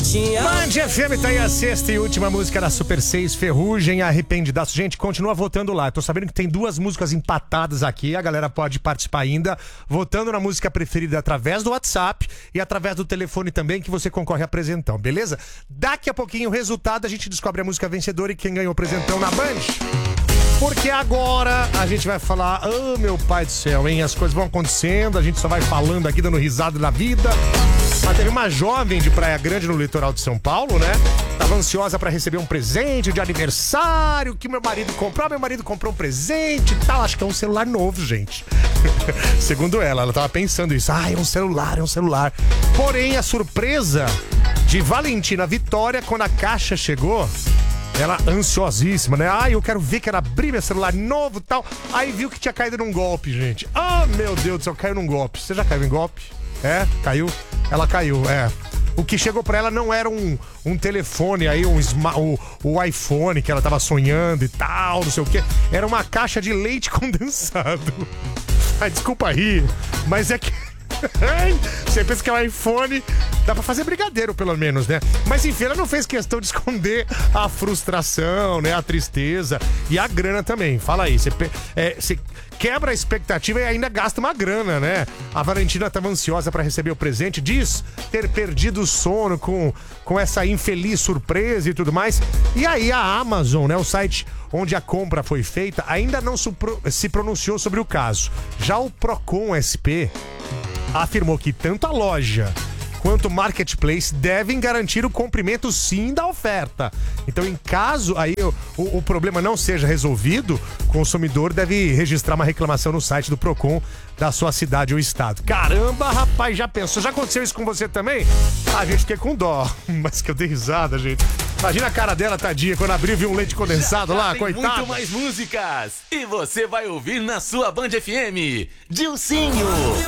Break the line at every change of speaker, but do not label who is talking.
Band FM tá aí a sexta e última música da Super 6, Ferrugem, Arrependidaço. Gente, continua votando lá. Eu tô sabendo que tem duas músicas empatadas aqui. A galera pode participar ainda, votando na música preferida através do WhatsApp e através do telefone também, que você concorre a presentão, beleza? Daqui a pouquinho o resultado, a gente descobre a música vencedora e quem ganhou o presentão na Band. Porque agora a gente vai falar, meu pai do céu, hein? As coisas vão acontecendo, a gente só vai falando aqui, dando risada da vida. Mas teve uma jovem de Praia Grande, no litoral de São Paulo, né? Tava ansiosa pra receber um presente de aniversário que meu marido comprou. Meu marido comprou um presente e tal. Acho que é um celular novo, gente. Segundo ela tava pensando isso. É um celular. Porém, a surpresa de Valentina Vitória, quando a caixa chegou... Ela ansiosíssima, né? Eu quero ver, quero abrir meu celular novo e tal. Aí viu que tinha caído num golpe, gente. Meu Deus do céu, caiu num golpe. Você já caiu em golpe? Caiu? Ela caiu, O que chegou pra ela não era um telefone aí, o iPhone que ela tava sonhando e tal, não sei o quê. Era uma caixa de leite condensado. Desculpa rir, mas é que... Você pensa que é um iPhone, dá pra fazer brigadeiro pelo menos, né? Mas enfim, ela não fez questão de esconder a frustração, né? A tristeza e a grana também. Fala aí, você quebra a expectativa e ainda gasta uma grana, né? A Valentina estava ansiosa pra receber o presente, diz ter perdido o sono com essa infeliz surpresa e tudo mais. E aí a Amazon, né? O site onde a compra foi feita, ainda não se pronunciou sobre o caso. Já o Procon SP afirmou que tanto a loja quanto o marketplace devem garantir o cumprimento sim da oferta. Então, em caso aí o problema não seja resolvido, o consumidor deve registrar uma reclamação no site do Procon da sua cidade ou estado. Caramba, rapaz, já pensou? Já aconteceu isso com você também? Gente, fiquei com dó. Mas que eu dei risada, gente. Imagina a cara dela, tadinha, quando abriu e viu um leite condensado lá, coitado.
Muito mais músicas. E você vai ouvir na sua Band FM. Dilcinho.